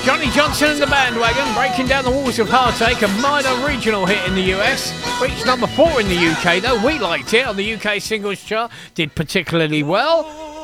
Johnny Johnson and the Bandwagon, Breaking Down the Walls of Heartache, a minor regional hit in the US. Reached number 4 in the UK though. We liked it on the UK singles chart. Did particularly well.